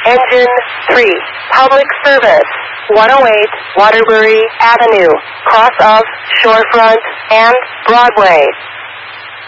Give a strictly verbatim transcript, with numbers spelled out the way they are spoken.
Engine three, public service, one oh eight Waterbury Avenue, cross of Shorefront and Broadway.